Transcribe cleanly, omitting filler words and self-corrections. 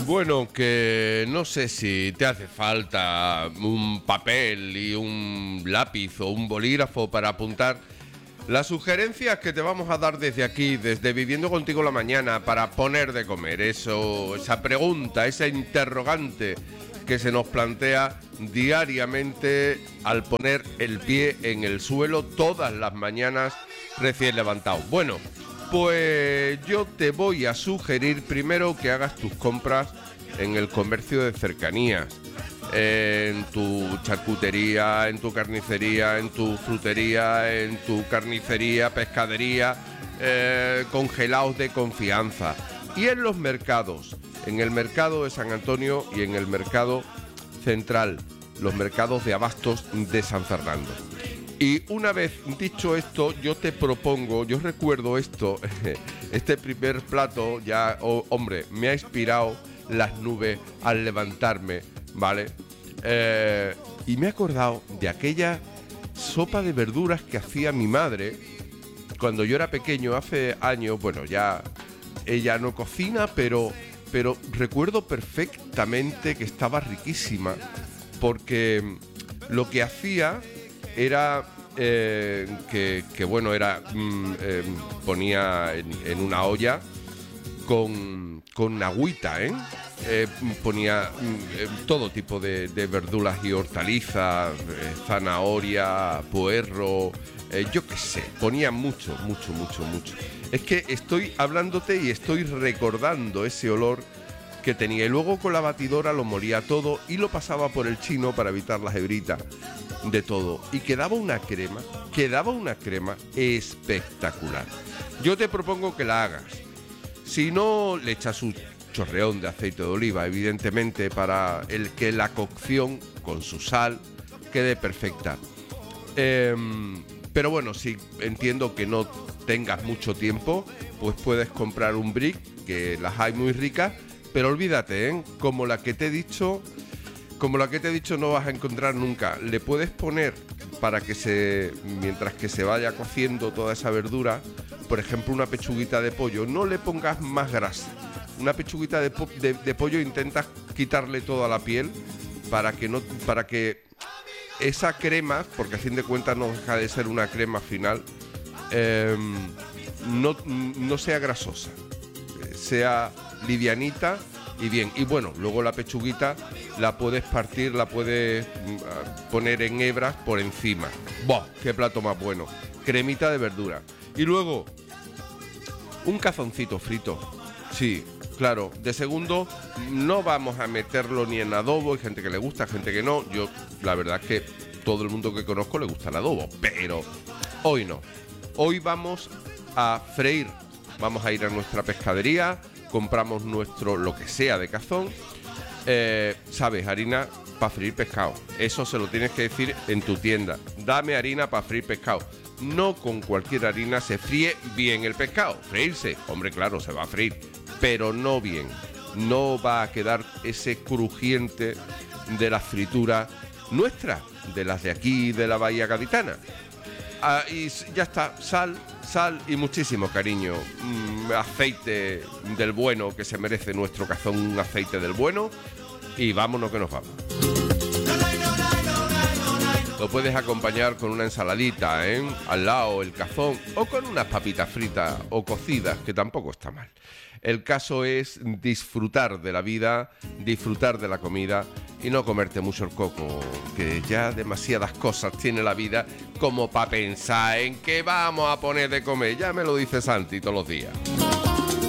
Bueno, que no sé si te hace falta un papel y un lápiz o un bolígrafo para apuntar las sugerencias que te vamos a dar desde aquí, desde Viviendo Contigo la Mañana, para poner de comer. Esa pregunta, esa interrogante que se nos plantea diariamente al poner el pie en el suelo todas las mañanas recién levantado. Bueno, pues yo te voy a sugerir primero que hagas tus compras en el comercio de cercanías, en tu charcutería, en tu carnicería, en tu frutería, en tu carnicería, pescadería, congelados de confianza. Y en los mercados, en el mercado de San Antonio y en el mercado central, los mercados de abastos de San Fernando. Y una vez dicho esto, yo te propongo, yo recuerdo esto, este primer plato ya, hombre, me ha inspirado las nubes al levantarme, ¿vale? Y me he acordado de aquella sopa de verduras que hacía mi madre cuando yo era pequeño, hace años. Bueno, ya ella no cocina, pero recuerdo perfectamente que estaba riquísima, porque lo que hacía era ponía en una olla con agüita, ponía todo tipo de verduras y hortalizas, zanahoria, puerro, yo qué sé, ponía mucho. Es que estoy hablándote y estoy recordando ese olor que tenía, y luego con la batidora lo molía todo y lo pasaba por el chino para evitar las hebritas de todo, y quedaba una crema espectacular. Yo te propongo que la hagas. Si no, le echas un chorreón de aceite de oliva, evidentemente, para el que la cocción con su sal quede perfecta. Pero bueno, si entiendo que no tengas mucho tiempo, pues puedes comprar un brick, que las hay muy ricas, pero olvídate, como la que te he dicho no vas a encontrar nunca. Le puedes poner, para que mientras que se vaya cociendo toda esa verdura, por ejemplo, una pechuguita de pollo. No le pongas más grasa. Una pechuguita de pollo, intentas quitarle toda la piel para que esa crema, porque a fin de cuentas no deja de ser una crema final, no sea grasosa, sea livianita y bien. Y bueno, luego la pechuguita la puedes partir, la puedes poner en hebras por encima. ¡Buah! ¡Qué plato más bueno! Cremita de verdura. Y luego, un cazoncito frito. Sí, claro, de segundo. No vamos a meterlo ni en adobo. Hay gente que le gusta, gente que no. Yo, la verdad es que todo el mundo que conozco le gusta el adobo, pero hoy no. Hoy vamos a freír. Vamos a ir a nuestra pescadería, compramos nuestro, lo que sea de cazón. ¿Sabes? Harina para freír pescado. Eso se lo tienes que decir en tu tienda. Dame harina para freír pescado. No con cualquier harina se fríe bien el pescado. Freírse, hombre, claro, se va a freír, pero no bien. No va a quedar ese crujiente de la fritura nuestra, de las de aquí, de la Bahía Gaditana. Y ya está, sal y muchísimo cariño. Aceite del bueno que se merece nuestro cazón, un aceite del bueno, y vámonos que nos vamos. Lo puedes acompañar con una ensaladita, al lado el cazón, o con unas papitas fritas o cocidas, que tampoco está mal. El caso es disfrutar de la vida, disfrutar de la comida y no comerte mucho el coco, que ya demasiadas cosas tiene la vida como para pensar en qué vamos a poner de comer. Ya me lo dice Santi todos los días.